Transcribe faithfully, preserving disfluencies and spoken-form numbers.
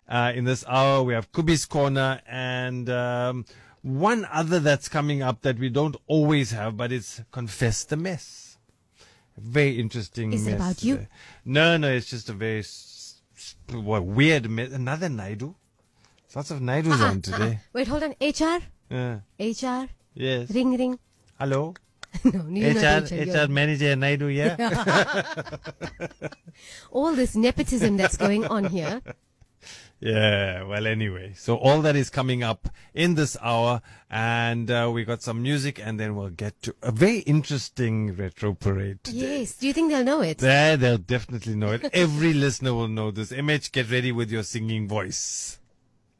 Uh, in this hour, we have Kubi's Corner and um, one other that's coming up that we don't always have, but it's Confess the Mess. Very interesting Is mess. it about you? Today. No, no, it's just a very s- s- what, weird mess. Another Naidu. Lots of Naidus Uh-uh, on today. uh-uh. Wait, hold on. H R? Yeah. H R? Yes. Ring, ring. Hello? No, you're H R, not H R. H you're- R manager Naidu, yeah? All this nepotism that's going on here. Yeah, well, anyway. So all that is coming up in this hour, and uh, we got some music, and then we'll get to a very interesting retro parade today. Yes. Do you think they'll know it? There, they'll definitely know it. Every listener will know this. M H, get ready with your singing voice.